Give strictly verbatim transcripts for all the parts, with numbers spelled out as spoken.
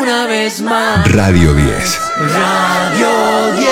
una vez más. Radio diez. Radio diez.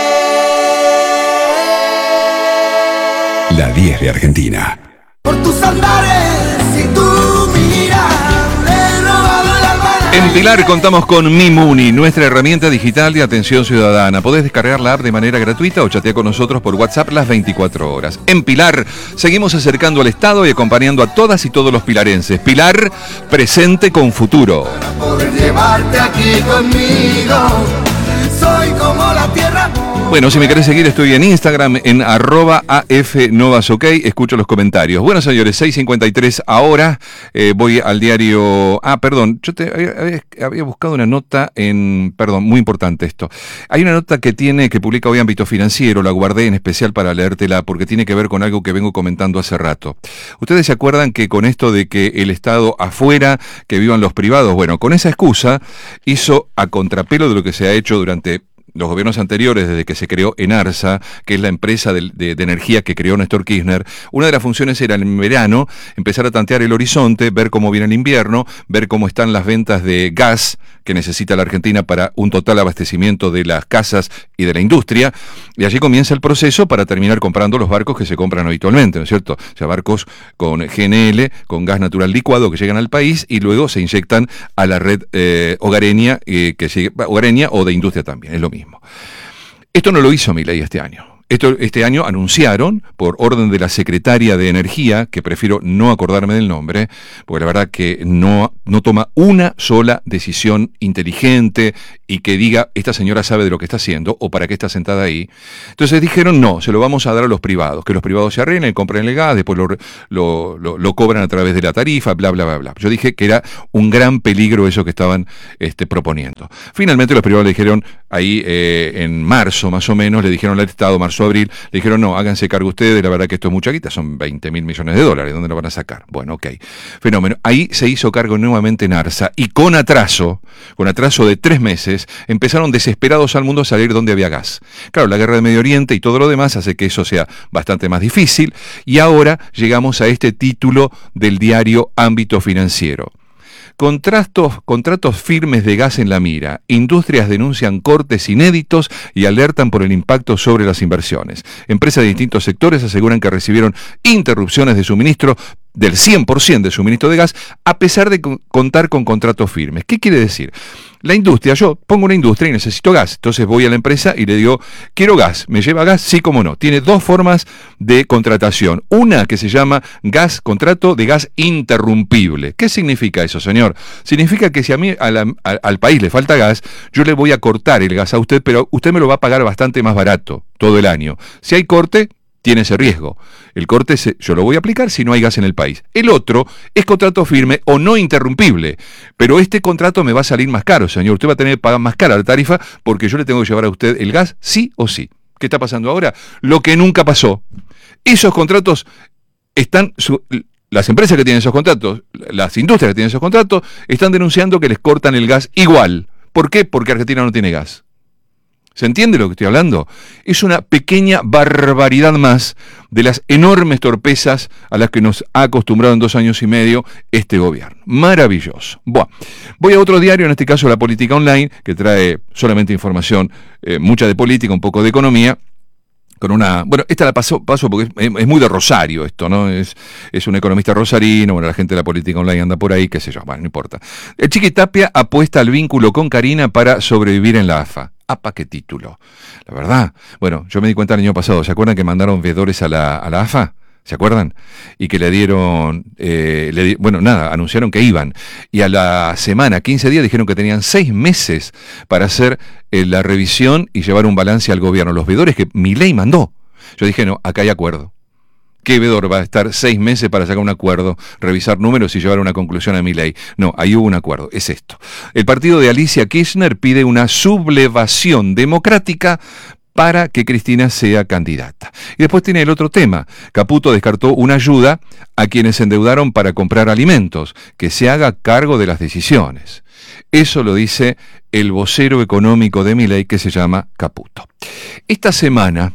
La diez de Argentina. Por tus andares y tu mirada, he robado el alma. En Pilar contamos con Mimuni, nuestra herramienta digital de atención ciudadana. Podés descargar la app de manera gratuita o chatear con nosotros por WhatsApp las veinticuatro horas. En Pilar seguimos acercando al Estado y acompañando a todas y todos los pilarenses. Pilar, presente con futuro. Para poder llevarte aquí conmigo, soy como la tierra. Bueno, si me querés seguir, estoy en Instagram, en arroba afnovasok, escucho los comentarios. Bueno, señores, seis cincuenta y tres ahora, eh, voy al diario... Ah, perdón, yo te había, había buscado una nota en... Perdón, muy importante esto. Hay una nota que tiene, que publica hoy Ámbito Financiero, la guardé en especial para leértela, porque tiene que ver con algo que vengo comentando hace rato. Ustedes se acuerdan que con esto de que el Estado afuera, que vivan los privados, bueno, con esa excusa, hizo a contrapelo de lo que se ha hecho durante... los gobiernos anteriores, desde que se creó Enarsa, que es la empresa de, de, de energía que creó Néstor Kirchner, una de las funciones era en verano empezar a tantear el horizonte, ver cómo viene el invierno, ver cómo están las ventas de gas que necesita la Argentina para un total abastecimiento de las casas y de la industria, y allí comienza el proceso para terminar comprando los barcos que se compran habitualmente, ¿no es cierto? O sea, barcos con G N L, con gas natural licuado que llegan al país y luego se inyectan a la red eh, hogareña, eh, que sigue, hogareña o de industria también, es lo mismo. Esto no lo hizo Milei este año. Esto, este año anunciaron, por orden de la secretaria de Energía, que prefiero no acordarme del nombre, porque la verdad que no, no toma una sola decisión inteligente y que diga, esta señora sabe de lo que está haciendo o para qué está sentada ahí. Entonces dijeron, no, se lo vamos a dar a los privados, que los privados se arreglen, compren el gas, después lo, lo, lo, lo cobran a través de la tarifa, bla, bla, bla, bla. Yo dije que era un gran peligro eso que estaban este, proponiendo. Finalmente los privados le dijeron, ahí eh, en marzo más o menos, le dijeron al Estado, marzo, abril, le dijeron, no, háganse cargo ustedes, la verdad que esto es mucha guita, son veinte mil millones de dólares, ¿dónde lo van a sacar? Bueno, ok, fenómeno. Ahí se hizo cargo nuevamente Enarsa y con atraso, con atraso de tres meses, empezaron desesperados al mundo a salir donde había gas. Claro, la guerra de Medio Oriente y todo lo demás hace que eso sea bastante más difícil y ahora llegamos a este título del diario Ámbito Financiero. Contratos, contratos firmes de gas en la mira. Industrias denuncian cortes inéditos y alertan por el impacto sobre las inversiones. Empresas de distintos sectores aseguran que recibieron interrupciones de suministro del cien por ciento de suministro de gas, a pesar de contar con contratos firmes. ¿Qué quiere decir? La industria, yo pongo una industria y necesito gas, entonces voy a la empresa y le digo, quiero gas, ¿me lleva gas? Sí, cómo no. Tiene dos formas de contratación. Una que se llama gas, contrato de gas interrumpible. ¿Qué significa eso, señor? Significa que si a mí, a la, a, al país le falta gas, yo le voy a cortar el gas a usted, pero usted me lo va a pagar bastante más barato todo el año. Si hay corte, tiene ese riesgo. El corte se, yo lo voy a aplicar si no hay gas en el país. El otro es contrato firme o no interrumpible, pero este contrato me va a salir más caro, señor. Usted va a tener que pagar más cara la tarifa porque yo le tengo que llevar a usted el gas sí o sí. ¿Qué está pasando ahora? Lo que nunca pasó. Esos contratos están... Su, las empresas que tienen esos contratos, las industrias que tienen esos contratos, están denunciando que les cortan el gas igual. ¿Por qué? Porque Argentina no tiene gas. ¿Se entiende lo que estoy hablando? Es una pequeña barbaridad más de las enormes torpezas a las que nos ha acostumbrado en dos años y medio este gobierno. Maravilloso. Bueno, voy a otro diario, en este caso La Política Online, que trae solamente información, eh, mucha de política, un poco de economía. Con una, bueno, esta la paso, paso porque es, es muy de Rosario esto, ¿no? Es, es un economista rosarino, bueno, la gente de La Política Online anda por ahí, qué sé yo, bueno, no importa. El Chiqui Tapia apuesta al vínculo con Karina para sobrevivir en la A F A. ¡Apa, qué título! La verdad, bueno, yo me di cuenta el año pasado, ¿se acuerdan que mandaron veedores a la, a la A F A? ¿Se acuerdan? Y que le dieron, eh, le di, bueno, nada, anunciaron que iban. Y a la semana, quince días, dijeron que tenían seis meses para hacer eh, la revisión y llevar un balance al gobierno. Los veedores que Milei mandó. Yo dije, no, acá hay acuerdo. ¿Qué veedor va a estar seis meses para sacar un acuerdo, revisar números y llevar una conclusión a Milei? No, ahí hubo un acuerdo, es esto. El partido de Alicia Kirchner pide una sublevación democrática para que Cristina sea candidata. Y después tiene el otro tema. Caputo descartó una ayuda a quienes se endeudaron para comprar alimentos, que se haga cargo de las decisiones. Eso lo dice el vocero económico de Milei, que se llama Caputo. Esta semana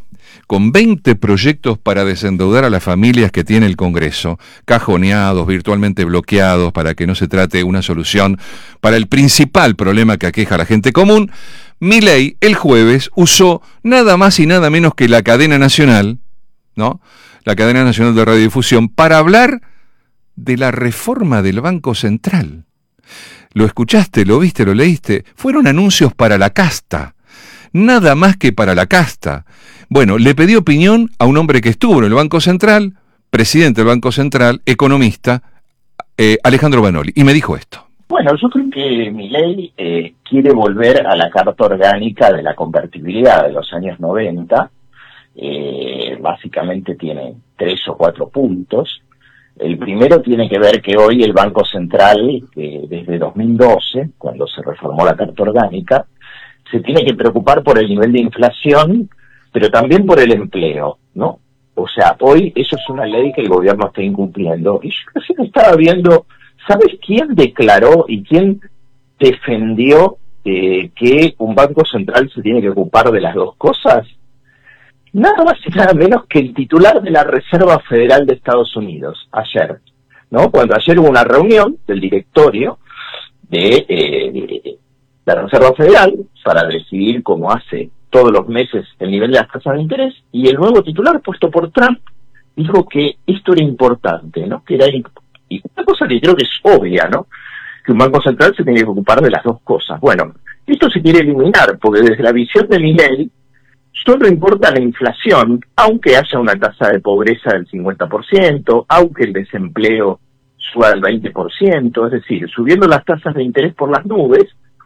con veinte proyectos para desendeudar a las familias que tiene el Congreso, cajoneados, virtualmente bloqueados, para que no se trate una solución para el principal problema que aqueja a la gente común, Milei el jueves usó nada más y nada menos que la cadena nacional, ¿no? La cadena nacional de radiodifusión, para hablar de la reforma del Banco Central. ¿Lo escuchaste, lo viste, lo leíste? Fueron anuncios para la casta, nada más que para la casta. Bueno, le pedí opinión a un hombre que estuvo en el Banco Central, presidente del Banco Central, economista, eh, Alejandro Banoli, y me dijo esto. Bueno, yo creo que Milei eh, quiere volver a la carta orgánica de la convertibilidad de los años noventa. Eh, básicamente tiene tres o cuatro puntos. El primero tiene que ver que hoy el Banco Central, eh, desde dos mil doce, cuando se reformó la Carta Orgánica, se tiene que preocupar por el nivel de inflación, pero también por el empleo, ¿no? O sea, hoy eso es una ley que el gobierno está incumpliendo. Y yo recién estaba viendo, ¿sabes quién declaró y quién defendió eh, que un Banco Central se tiene que ocupar de las dos cosas? Nada más y nada menos que el titular de la Reserva Federal de Estados Unidos, ayer, ¿no? Cuando ayer hubo una reunión del directorio de eh, la Reserva Federal para decidir, como hace todos los meses, el nivel de las tasas de interés, y el nuevo titular puesto por Trump dijo que esto era importante, ¿no? Que era, y una cosa que creo que es obvia, ¿no? Que un Banco Central se tiene que ocupar de las dos cosas. Bueno, esto se quiere eliminar, porque desde la visión de Milei, solo importa la inflación, aunque haya una tasa de pobreza del cincuenta por ciento, aunque el desempleo suba al veinte por ciento, es decir, subiendo las tasas de interés por las nubes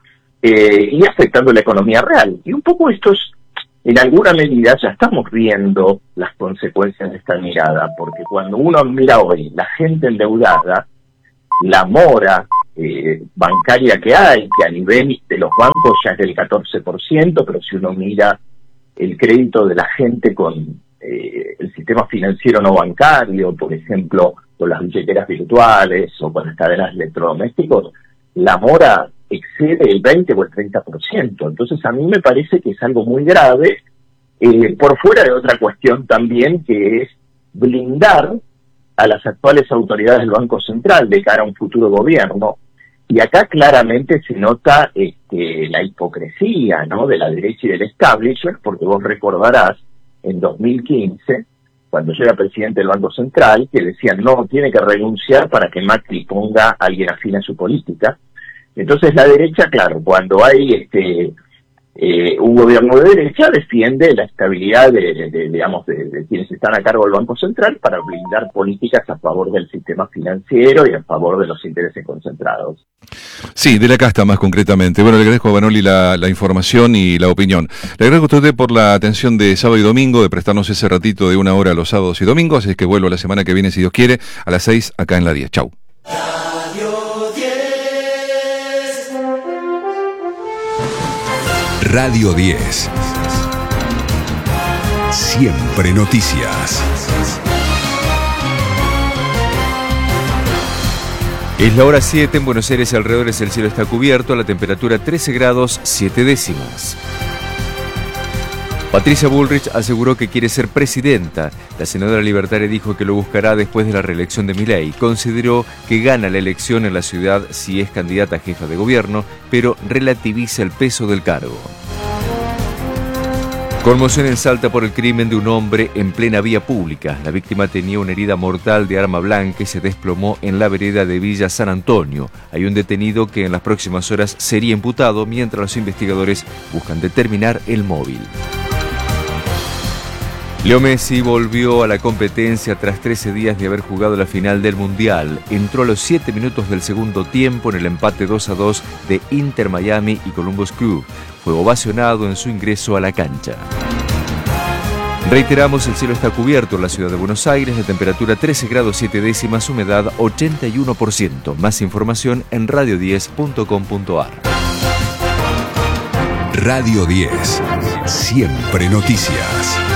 eh, y afectando la economía real. Y un poco esto es, en alguna medida, ya estamos viendo las consecuencias de esta mirada, porque cuando uno mira hoy la gente endeudada, la mora eh, bancaria que hay, que a nivel de los bancos ya es del catorce por ciento, pero si uno mira el crédito de la gente con eh, el sistema financiero no bancario, por ejemplo, con las billeteras virtuales o con las cadenas de electrodomésticos, la mora excede el veinte o el treinta por ciento. Entonces a mí me parece que es algo muy grave, eh, por fuera de otra cuestión también, que es blindar a las actuales autoridades del Banco Central de cara a un futuro gobierno. Y acá claramente se nota este, la hipocresía, ¿no?, de la derecha y del establishment, porque vos recordarás en dos mil quince, cuando yo era presidente del Banco Central, que decían, no, tiene que renunciar para que Macri ponga a alguien afín a su política. Entonces la derecha, claro, cuando hay este eh, un gobierno de derecha, defiende la estabilidad de, de, de digamos, de, de quienes están a cargo del Banco Central para blindar políticas a favor del sistema financiero y a favor de los intereses concentrados. Sí, de la casta más concretamente. Bueno, le agradezco a Banoli la, la información y la opinión. Le agradezco a usted por la atención de sábado y domingo, de prestarnos ese ratito de una hora los sábados y domingos, así es que vuelvo la semana que viene, si Dios quiere, a las seis, acá en la diez. Chau. Radio diez. Siempre noticias. Es la hora siete en Buenos Aires y alrededores el cielo está cubierto, la temperatura trece grados siete décimas. Patricia Bullrich aseguró que quiere ser presidenta. La senadora libertaria dijo que lo buscará después de la reelección de Milei. Consideró que gana la elección en la ciudad si es candidata a jefa de gobierno, pero relativiza el peso del cargo. Conmoción en Salta por el crimen de un hombre en plena vía pública. La víctima tenía una herida mortal de arma blanca y se desplomó en la vereda de Villa San Antonio. Hay un detenido que en las próximas horas sería imputado mientras los investigadores buscan determinar el móvil. Leo Messi volvió a la competencia tras trece días de haber jugado la final del Mundial. Entró a los siete minutos del segundo tiempo en el empate dos a dos de Inter Miami y Columbus Crew. Fue ovacionado en su ingreso a la cancha. Reiteramos, el cielo está cubierto en la ciudad de Buenos Aires, la temperatura trece grados siete décimas, humedad ochenta y uno por ciento. Más información en radio diez punto com punto a r. Radio diez. Siempre noticias.